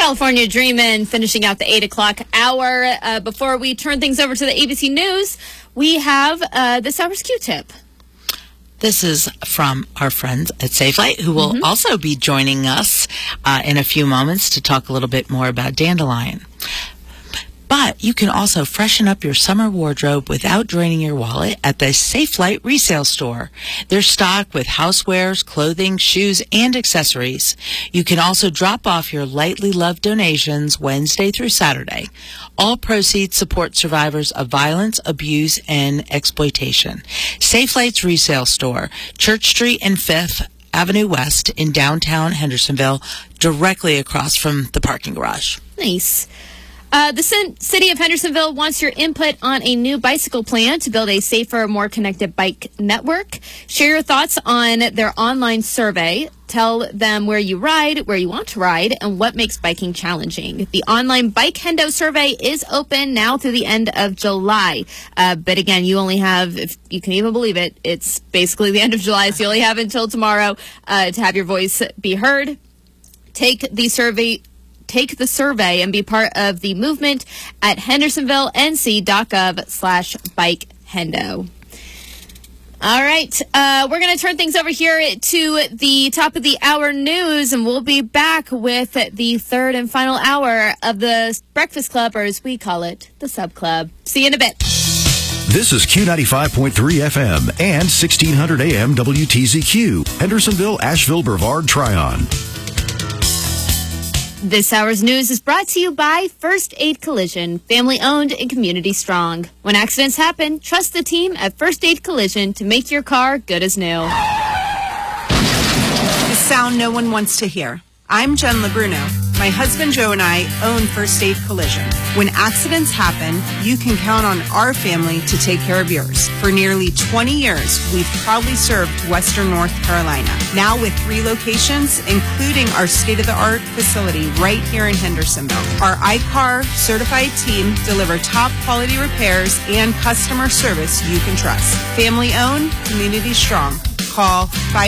California Dreamin', finishing out the 8 o'clock hour. Before we turn things over to the ABC News, we have this hour's Q-tip. This is from our friends at Safelite, who will also be joining us in a few moments to talk a little bit more about Dandelion. But you can also freshen up your summer wardrobe without draining your wallet at the Safelite resale store. They're stocked with housewares, clothing, shoes, and accessories. You can also drop off your lightly loved donations Wednesday through Saturday. All proceeds support survivors of violence, abuse, and exploitation. Safelite's resale store, Church Street and 5th Avenue West in downtown Hendersonville, directly across from the parking garage. Nice. The city of Hendersonville wants your input on a new bicycle plan to build a safer, more connected bike network. Share your thoughts on their online survey. Tell them where you ride, where you want to ride, and what makes biking challenging. The online Bike Hendo survey is open now through the end of July. But again, you only have, if you can even believe it, it's basically the end of July, so you only have until tomorrow to have your voice be heard. Take the survey and be part of the movement at hendersonvillenc.gov/bikehendo. All right, we're going to turn things over here to the top of the hour news, and we'll be back with the third and final hour of the Breakfast Club, or as we call it, the Sub Club. See you in a bit. This is Q95.3 FM and 1600 AM WTZQ, Hendersonville, Asheville, Brevard, Tryon. This hour's news is brought to you by First Aid Collision, family owned and community strong. When accidents happen, trust the team at First Aid Collision to make your car good as new. The sound no one wants to hear. I'm Jen LaBruno. My husband Joe and I own First Aid Collision. When accidents happen, you can count on our family to take care of yours. For nearly 20 years, we've proudly served Western North Carolina. Now with 3 locations, including our state-of-the-art facility right here in Hendersonville. Our iCar certified team deliver top quality repairs and customer service you can trust. Family owned, community strong. Call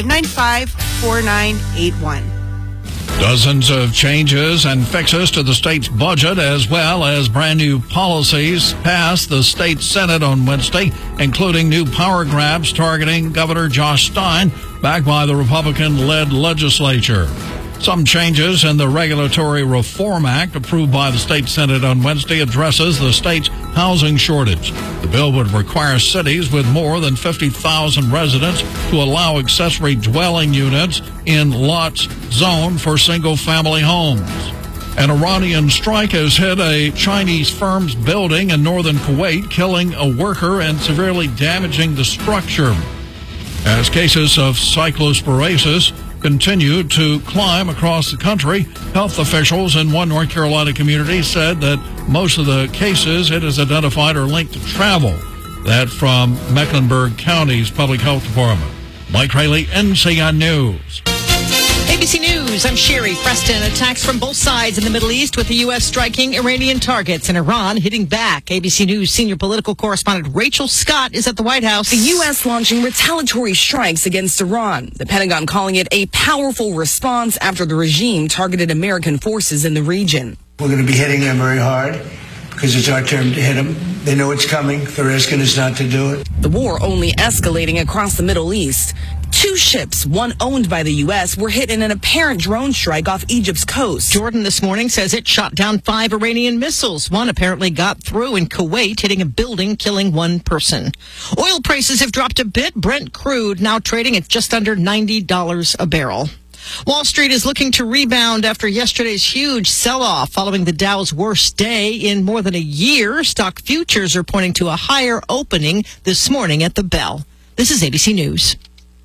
595-4981. Dozens of changes and fixes to the state's budget, as well as brand new policies, passed the state Senate on Wednesday, including new power grabs targeting Governor Josh Stein, backed by the Republican-led legislature. Some changes in the Regulatory Reform Act, approved by the state Senate on Wednesday, addresses the state's housing shortage. The bill would require cities with more than 50,000 residents to allow accessory dwelling units in lots zoned for single-family homes. An Iranian strike has hit a Chinese firm's building in northern Kuwait, killing a worker and severely damaging the structure. As cases of cyclosporasis continue to climb across the country, health officials in one North Carolina community said that most of the cases it has identified are linked to travel. That from Mecklenburg County's Public Health Department. Mike Rayleigh, NCN News. ABC News, I'm Sherry Preston. Attacks from both sides in the Middle East, with the U.S. striking Iranian targets and Iran hitting back. ABC News senior political correspondent Rachel Scott is at the White House. The U.S. launching retaliatory strikes against Iran. The Pentagon calling it a powerful response after the regime targeted American forces in the region. We're going to be hitting them very hard because it's our turn to hit them. They know it's coming. They're asking us not to do it. The war only escalating across the Middle East. 2 ships, one owned by the U.S., were hit in an apparent drone strike off Egypt's coast. Jordan this morning says it shot down 5 Iranian missiles. One apparently got through in Kuwait, hitting a building, killing 1 person. Oil prices have dropped a bit. Brent crude now trading at just under $90 a barrel. Wall Street is looking to rebound after yesterday's huge sell-off following the Dow's worst day in more than a year. Stock futures are pointing to a higher opening this morning at the bell. This is ABC News.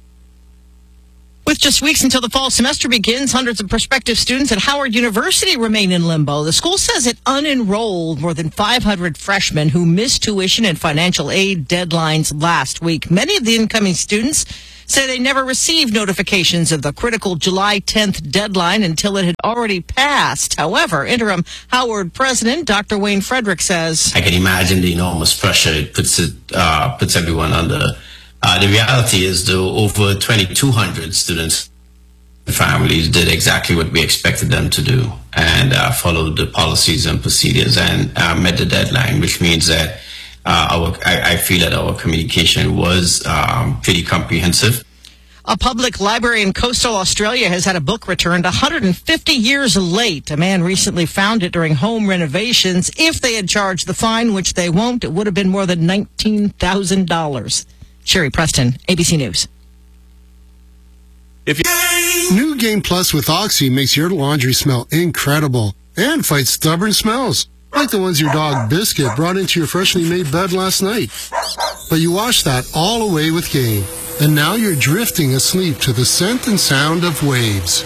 With just weeks until the fall semester begins, hundreds of prospective students at Howard University remain in limbo. The school says it unenrolled more than 500 freshmen who missed tuition and financial aid deadlines last week. Many of the incoming students say they never received notifications of the critical July 10th deadline until it had already passed. However, interim Howard president Dr. Wayne Frederick says, I can imagine the enormous pressure it puts everyone under. The reality is, though, over 2,200 students The families did exactly what we expected them to do and followed the policies and procedures and met the deadline, which means that I feel that our communication was pretty comprehensive. A public library in coastal Australia has had a book returned 150 years late. A man recently found it during home renovations. If they had charged the fine, which they won't, it would have been more than $19,000. Sherry Preston, ABC News. New Game Plus with Oxy makes your laundry smell incredible and fights stubborn smells, like the ones your dog Biscuit brought into your freshly made bed last night. But you wash that all away with Game, and now you're drifting asleep to the scent and sound of waves.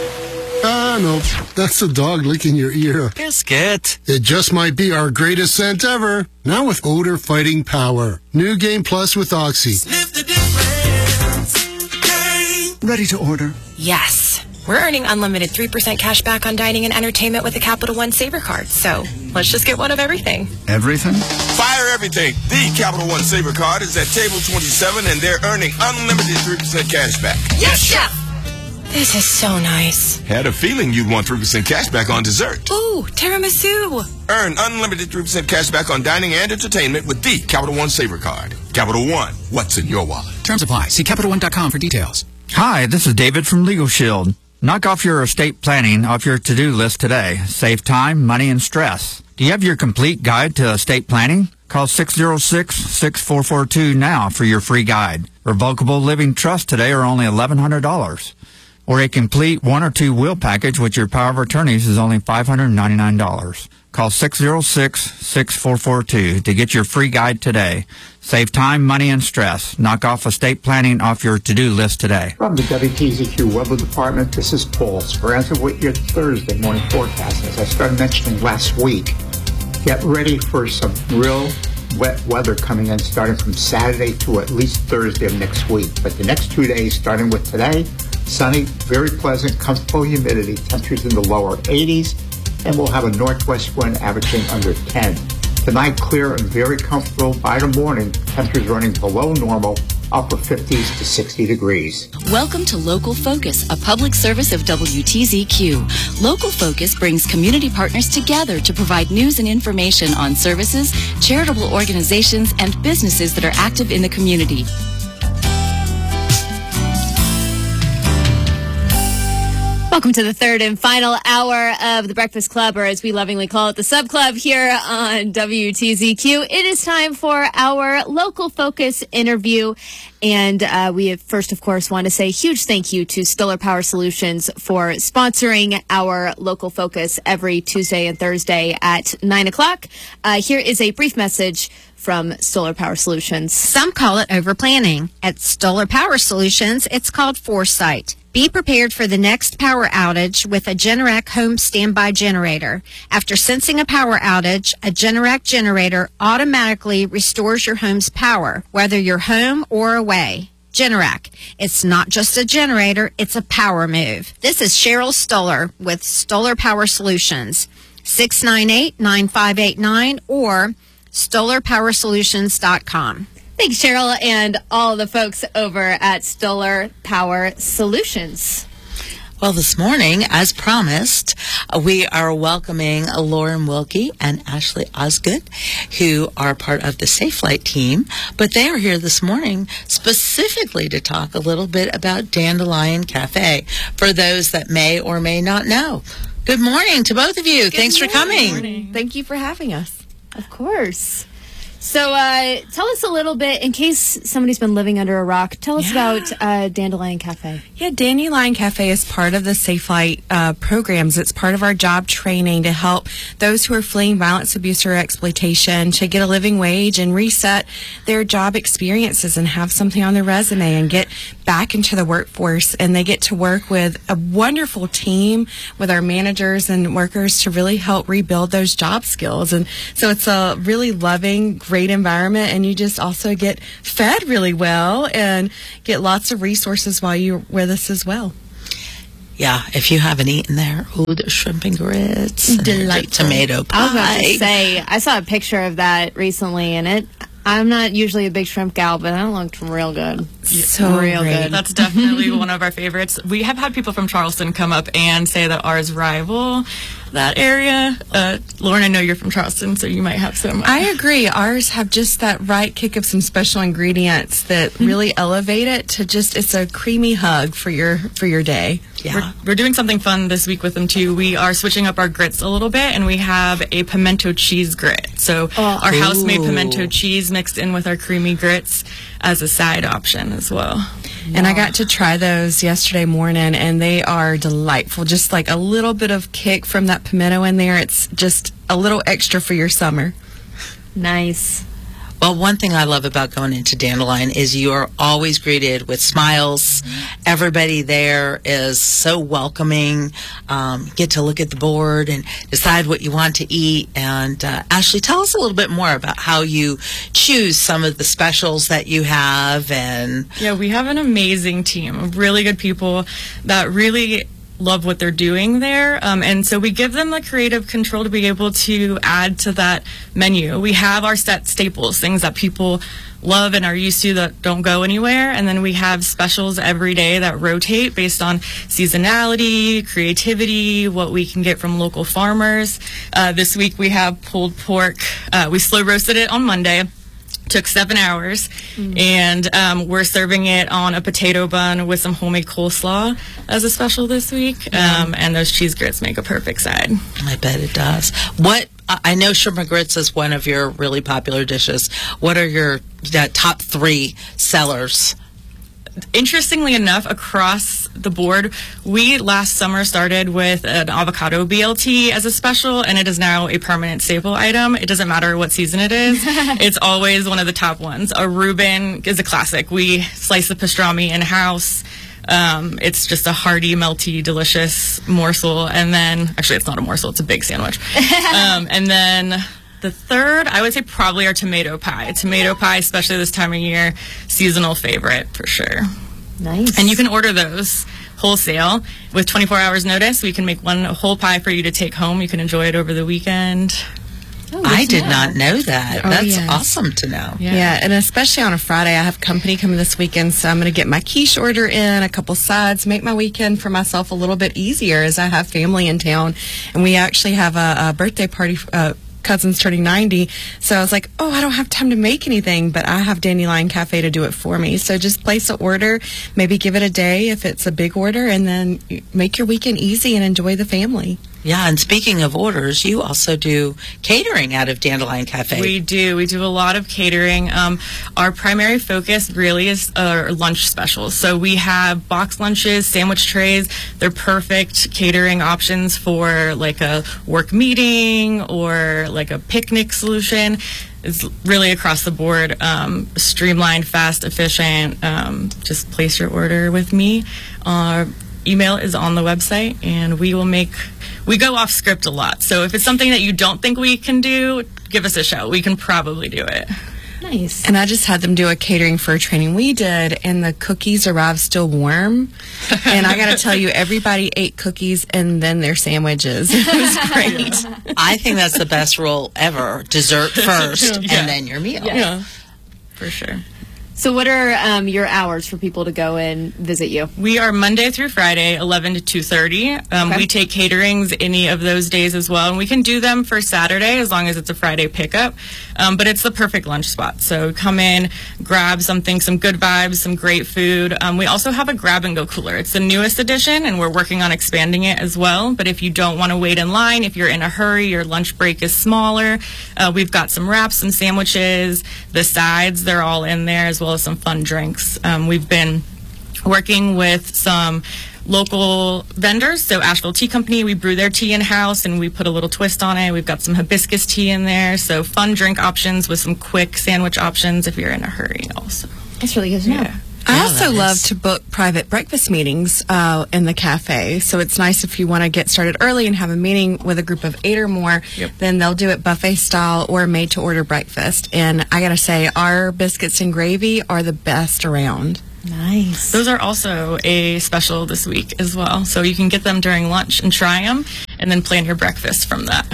No, that's the dog licking your ear. Biscuit. It just might be our greatest scent ever, now with odor fighting power. New Game Plus with Oxy. Sniff the difference. Ready to order? Yes. We're earning unlimited 3% cash back on dining and entertainment with the Capital One Saver Card. So let's just get one of everything. Everything? Fire everything. The Capital One Saver Card is at table 27 and they're earning unlimited 3% cash back. Yes, Chef! This is so nice. Had a feeling you'd want 3% cash back on dessert. Ooh, tiramisu. Earn unlimited 3% cash back on dining and entertainment with the Capital One Saver Card. Capital One, what's in your wallet? Terms apply. See CapitalOne.com for details. Hi, this is David from Legal Shield. Knock off your estate planning off your to-do list today. Save time, money, and stress. Do you have your complete guide to estate planning? Call 606-6442 now for your free guide. Revocable living trusts today are only $1,100. Or a complete 1 or 2 will package with your power of attorneys is only $599. Call 606-6442 to get your free guide today. Save time, money, and stress. Knock off estate planning off your to-do list today. From the WTZQ Weather Department, this is Paul Speranza with your Thursday morning forecast. As I started mentioning last week, get ready for some real wet weather coming in starting from Saturday to at least Thursday of next week. But the next 2 days, starting with today, sunny, very pleasant, comfortable humidity, temperatures in the lower 80s, and we'll have a northwest wind averaging under 10. Tonight, clear and very comfortable. By the morning, temperatures running below normal, upper 50s to 60 degrees. Welcome to Local Focus, a public service of WTZQ. Local Focus brings community partners together to provide news and information on services, charitable organizations, and businesses that are active in the community. Welcome to the third and final hour of the Breakfast Club, or as we lovingly call it, the Sub Club here on WTZQ. It is time for our Local Focus interview. And we first, of course, want to say a huge thank you to Stoller Power Solutions for sponsoring our Local Focus every Tuesday and Thursday at 9 o'clock. Here is a brief message from Stoller Power Solutions. Some call it overplanning. At Stoller Power Solutions, it's called foresight. Be prepared for the next power outage with a Generac home standby generator. After sensing a power outage, a Generac generator automatically restores your home's power, whether you're home or away. Generac. It's not just a generator, it's a power move. This is Cheryl Stoller with Stoller Power Solutions. 698-9589 or StollerPowerSolutions.com. Thanks, Cheryl, and all the folks over at Stoller Power Solutions. Well, this morning, as promised, we are welcoming Lauren Wilkie and Ashley Osgood, who are part of the Safe Flight team. But they are here this morning specifically to talk a little bit about Dandelion Cafe, for those that may or may not know. Good morning to both of you. Thanks for coming. Morning. Thank you for having us. Of course. So tell us a little bit, in case somebody's been living under a rock, tell us about Dandelion Cafe. Yeah, Dandelion Cafe is part of the Safe Flight programs. It's part of our job training to help those who are fleeing violence, abuse, or exploitation to get a living wage and reset their job experiences and have something on their resume and get back into the workforce. And they get to work with a wonderful team with our managers and workers to really help rebuild those job skills. And so it's a really loving, great environment, and you just also get fed really well and get lots of resources while you're with us as well. Yeah, if you haven't eaten there, the shrimp and grits, delightful tomato pie. I was about to say, I saw a picture of that recently, and I'm not usually a big shrimp gal, but that looked real good. So real great. good. That's definitely one of our favorites. We have had people from Charleston come up and say that ours rival that area. Lauren, I know you're from Charleston, so you might have some. I agree. Ours have just that right kick of some special ingredients that really elevate it to just, it's a creamy hug for your day. Yeah. We're doing something fun this week with them too. We are switching up our grits a little bit, and we have a pimento cheese grit. So our house-made pimento cheese mixed in with our creamy grits as a side option as well. And I got to try those yesterday morning, and they are delightful. Just like a little bit of kick from that pimento in there. It's just a little extra for your summer. Nice. Well, one thing I love about going into Dandelion is you are always greeted with smiles. Everybody there is so welcoming. Get to look at the board and decide what you want to eat. And Ashley, tell us a little bit more about how you choose some of the specials that you have. And yeah, we have an amazing team of really good people that really love what they're doing there, and so we give them the creative control to be able to add to that menu. We have our set staples, things that people love and are used to that don't go anywhere, and then we have specials every day that rotate based on seasonality, creativity, what we can get from local farmers. This week we have pulled pork. We slow roasted it on Monday. Took 7 hours, and we're serving it on a potato bun with some homemade coleslaw as a special this week. And those cheese grits make a perfect side. I bet it does. I know shrimp and grits is one of your really popular dishes. What are your top 3 sellers? Interestingly enough, across the board, we last summer started with an avocado BLT as a special, and it is now a permanent staple item. It doesn't matter what season it is. It's always one of the top ones. A Reuben is a classic. We slice the pastrami in-house. It's just a hearty, melty, delicious morsel. And then, actually, it's not a morsel. It's a big sandwich. And then the third, I would say probably our tomato pie. Tomato pie, especially this time of year, seasonal favorite for sure. Nice. And you can order those wholesale with 24 hours notice. We can make one whole pie for you to take home. You can enjoy it over the weekend. I did not know that. That's yes. awesome to know. Yeah, and especially on a Friday, I have company coming this weekend, so I'm going to get my quiche order in, a couple sides, make my weekend for myself a little bit easier as I have family in town. And we actually have a birthday party, cousin's turning 90, so I was like, oh, I don't have time to make anything, but I have Dandelion Cafe to do it for me. So just place an order, maybe give it a day if it's a big order, and then make your weekend easy and enjoy the family. Yeah, and speaking of orders, you also do catering out of Dandelion Cafe. We do. We do a lot of catering. Our primary focus really is our lunch specials. So we have box lunches, sandwich trays. They're perfect catering options for like a work meeting or like a picnic solution. It's really across the board, streamlined, fast, efficient. Just place your order with me. Our email is on the website, and we go off script a lot. So if it's something that you don't think we can do, give us a shout. We can probably do it. Nice. And I just had them do a catering for a training we did, and the cookies arrived still warm. And I got to tell you, everybody ate cookies and then their sandwiches. It was great. I think that's the best rule ever. Dessert first, and then your meal. Yeah, for sure. So what are your hours for people to go and visit you? We are Monday through Friday, 11 to 2:30. We take caterings any of those days as well, and we can do them for Saturday as long as it's a Friday pickup. But it's the perfect lunch spot. So come in, grab something, some good vibes, some great food. We also have a grab-and-go cooler. It's the newest addition, and we're working on expanding it as well. But if you don't want to wait in line, if you're in a hurry, your lunch break is smaller, we've got some wraps, some sandwiches, the sides, they're all in there, as well as some fun drinks. We've been working with some local vendors. So Asheville Tea Company, we brew their tea in-house and we put a little twist on it. We've got some hibiscus tea in there. So fun drink options with some quick sandwich options if you're in a hurry also. That's really good to know. I also love to book private breakfast meetings in the cafe. So it's nice if you want to get started early and have a meeting with a group of 8 or more, then they'll do it buffet style or made to order breakfast. And I got to say, our biscuits and gravy are the best around. Nice. Those are also a special this week as well. So you can get them during lunch and try them and then plan your breakfast from that.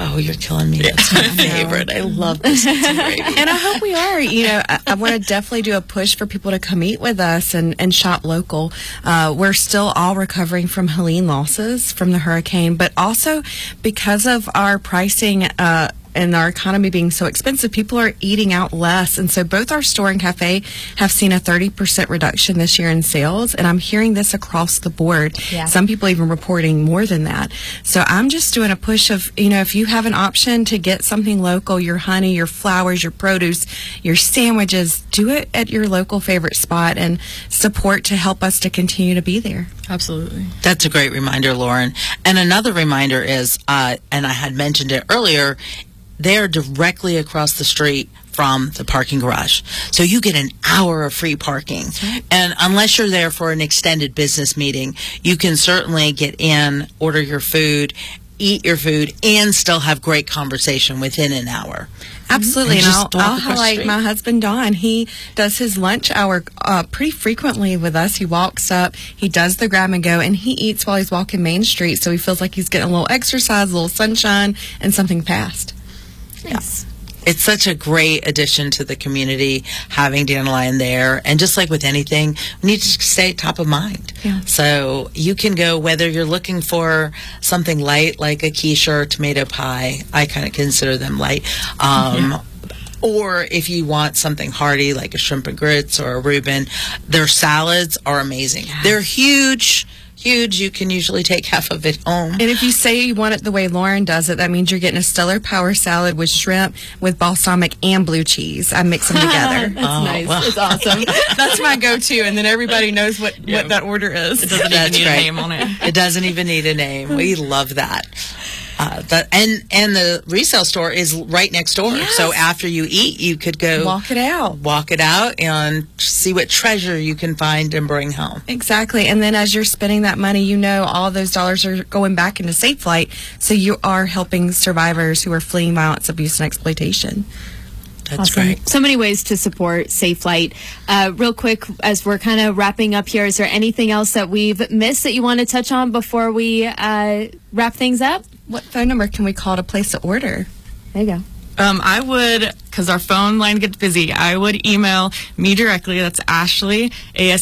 Oh, you're killing me. That's my favorite. I love this. And I hope we are. You know, I want to definitely do a push for people to come eat with us and shop local. We're still all recovering from Helene losses from the hurricane, but also because of our pricing and our economy being so expensive, people are eating out less. And so both our store and cafe have seen a 30% reduction this year in sales. And I'm hearing this across the board. Yeah. Some people even reporting more than that. So I'm just doing a push of, you know, if you have an option to get something local, your honey, your flowers, your produce, your sandwiches, do it at your local favorite spot and support to help us to continue to be there. Absolutely. That's a great reminder, Lauren. And another reminder is, and I had mentioned it earlier, they're directly across the street from the parking garage. So you get an hour of free parking. And unless you're there for an extended business meeting, you can certainly get in, order your food, eat your food, and still have great conversation within an hour. Absolutely. And just I'll walk across the highlight street. my husband, Don. He does his lunch hour pretty frequently with us. He walks up, he does the grab and go, and he eats while he's walking Main Street. So he feels like he's getting a little exercise, a little sunshine, and something passed. Nice. It's such a great addition to the community, having Dandelion there. And just like with anything, we need to stay top of mind. Yeah. So you can go, whether you're looking for something light like a quiche or tomato pie, I kind of consider them light. Or if you want something hearty like a shrimp and grits or a Reuben, their salads are amazing. They're huge. You can usually take half of it home. And if you say you want it the way Lauren does it, that means you're getting a Stellar Power salad with shrimp, with balsamic and blue cheese. I mix them together. That's nice. well. That's awesome. That's my go-to, and then everybody knows what that order is. It doesn't even need a name on it. It doesn't even need a name. We love that. And the resale store is right next door. Yes. So after you eat, you could go Walk it out, and see what treasure you can find and bring home. Exactly. And then as you're spending that money, you know all those dollars are going back into Safe Flight. So you are helping survivors who are fleeing violence, abuse, and exploitation. That's great. So many ways to support Safe Flight. Real quick, as we're kind of wrapping up here, is there anything else that we've missed that you want to touch on before we wrap things up? What phone number can we call to place an order? There you go. I would, because our phone line gets busy, I would email me directly. That's Ashley,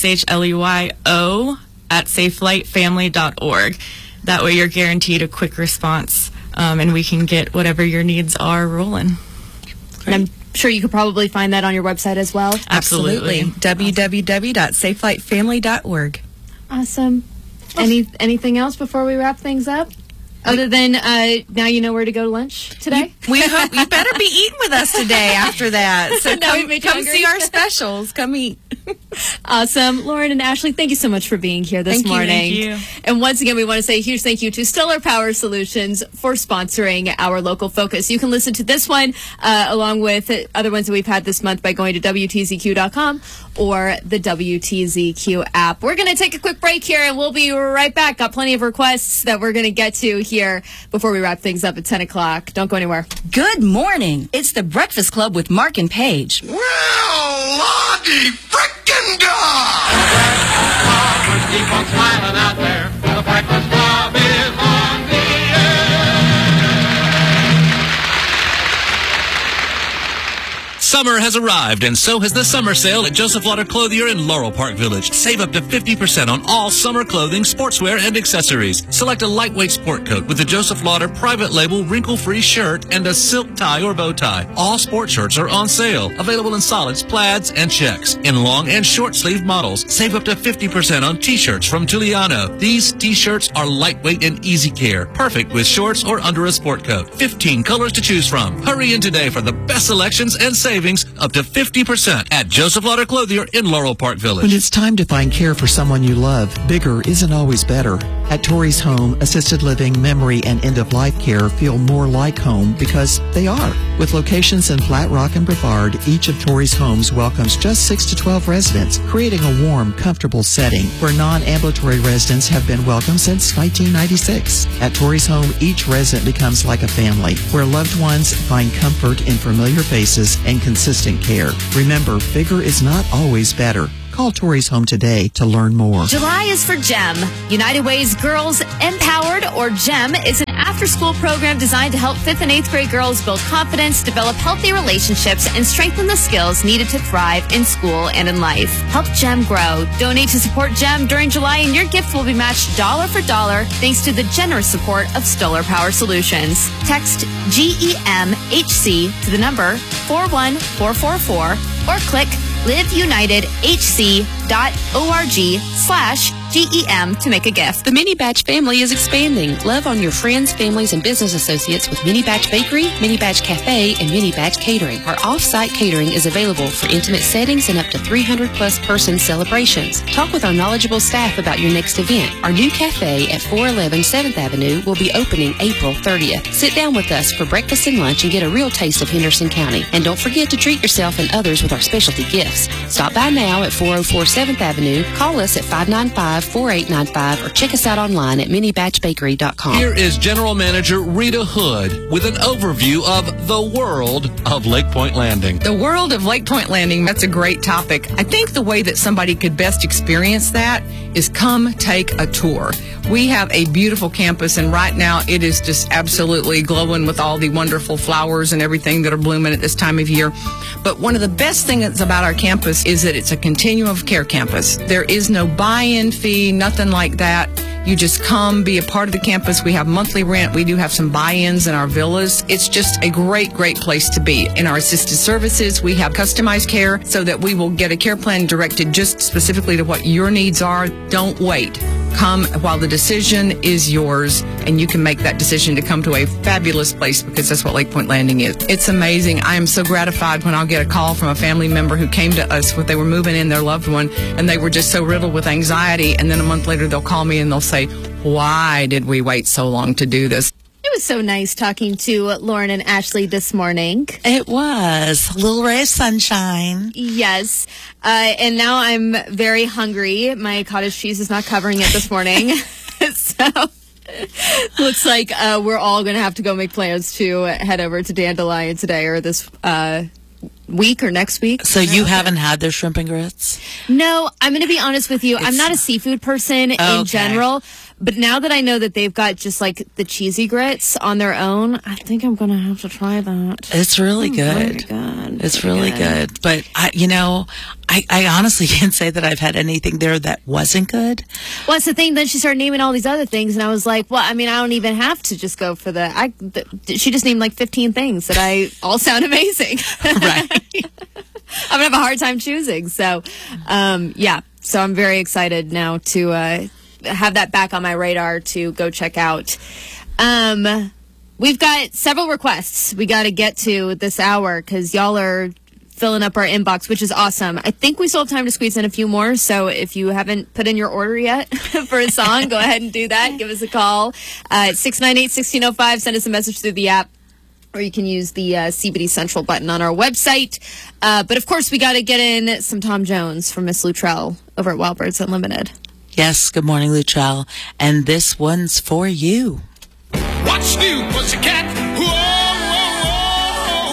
ASHLEYO, at safelightfamily.org. That way you're guaranteed a quick response, and we can get whatever your needs are rolling. And I'm sure you could probably find that on your website as well. Absolutely. www.safelightfamily.org. Awesome. Anything else before we wrap things up? Other than now you know where to go to lunch today? We hope you better be eating with us today after that. So Now we've made you come hungry. see our specials. Come eat. Awesome. Lauren and Ashley, thank you so much for being here this morning. Thank you. And once again, we want to say a huge thank you to Stellar Power Solutions for sponsoring our local focus. You can listen to this one along with other ones that we've had this month by going to WTZQ.com or the WTZQ app. We're going to take a quick break here and we'll be right back. Got plenty of requests that we're going to get to here before we wrap things up at 10 o'clock. Don't go anywhere. Good morning. It's the Breakfast Club with Mark and Paige. Well, Lottie frickin' God! Keep on smiling out there. The Breakfast Club is on the Summer has arrived, and so has the summer sale at Joseph Lauder Clothier in Laurel Park Village. Save up to 50% on all summer clothing, sportswear, and accessories. Select a lightweight sport coat with a Joseph Lauder private label wrinkle-free shirt and a silk tie or bow tie. All sport shirts are on sale. Available in solids, plaids, and checks. In long and short sleeve models. Save up to 50% on t-shirts from Giuliano. These t-shirts are lightweight and easy care. Perfect with shorts or under a sport coat. 15 colors to choose from. Hurry in today for the best selections and savings up to 50% at Joseph Lauder Clothier in Laurel Park Village. When it's time to find care for someone you love, bigger isn't always better. At Torrey's Home, assisted living, memory, and end-of-life care feel more like home because they are. With locations in Flat Rock and Brevard, each of Torrey's homes welcomes just 6 to 12 residents, creating a warm, comfortable setting where non-ambulatory residents have been welcome since 1996. At Torrey's Home, each resident becomes like a family, where loved ones find comfort in familiar faces and consistent care. Remember, bigger is not always better. Call Torrey's Home today to learn more. July is for GEM. United Way's Girls Empowered, or GEM, is an after-school program designed to help 5th and 8th grade girls build confidence, develop healthy relationships, and strengthen the skills needed to thrive in school and in life. Help GEM grow. Donate to support GEM during July, and your gift will be matched dollar for dollar thanks to the generous support of Stoller Power Solutions. Text GEMHC to the number 41444 or click liveunitedhc.org/GEM to make a gift. The Mini Batch family is expanding. Love on your friends, families, and business associates with Mini Batch Bakery, Mini Batch Cafe, and Mini Batch Catering. Our off-site catering is available for intimate settings and up to 300-plus person celebrations. Talk with our knowledgeable staff about your next event. Our new cafe at 411 7th Avenue will be opening April 30th. Sit down with us for breakfast and lunch and get a real taste of Henderson County. And don't forget to treat yourself and others with our specialty gifts. Stop by now at 404 7th Avenue, call us at 595-4895, or check us out online at minibatchbakery.com. Here is General Manager Rita Hood with an overview of the world of Lake Point Landing. The world of Lake Point Landing, that's a great topic. I think the way that somebody could best experience that is come take a tour. We have a beautiful campus, and right now it is just absolutely glowing with all the wonderful flowers and everything that are blooming at this time of year. But one of the best things about our campus is that it's a continuum of care campus. There is no buy-in fee, nothing like that. You just come, be a part of the campus. We have monthly rent. We do have some buy-ins in our villas. It's just a great, great place to be. In our assisted services, we have customized care so that we will get a care plan directed just specifically to what your needs are. Don't wait. Come while the decision is yours, and you can make that decision to come to a fabulous place, because that's what Lake Point Landing is. It's amazing. I am so gratified when I'll get a call from a family member who came to us when they were moving in their loved one, and they were just so riddled with anxiety, and then a month later they'll call me and they'll say, why did we wait so long to do this? It was so nice talking to Lauren and Ashley this morning. It was. A little ray of sunshine. Yes. And now I'm very hungry. My cottage cheese is not covering it this morning. So looks like we're all going to have to go make plans to head over to Dandelion today or this week or next week. So you haven't had their shrimp and grits? No, I'm going to be honest with you. I'm not a seafood person in general. But now that I know that they've got just like the cheesy grits on their own, I think I'm going to have to try that. It's really good. It's really good. But, I honestly can't say that I've had anything there that wasn't good. Well, that's the thing. Then she started naming all these other things, and I was like, well, I mean, I don't even have to just go for she just named like 15 things that all sound amazing. Right. I'm going to have a hard time choosing. So, yeah. So I'm very excited now to have that back on my radar to go check out. We've got several requests we got to get to this hour because y'all are filling up our inbox, which is awesome. I think we still have time to squeeze in a few more. So if you haven't put in your order yet for a song, go ahead and do that. Give us a call at 698-1605. Send us a message through the app, or you can use the CBD Central button on our website. But of course, we got to get in some Tom Jones from Miss Luttrell over at Wild Birds Unlimited. Yes, good morning, Luttrell. And this one's for you. What's new, pussycat?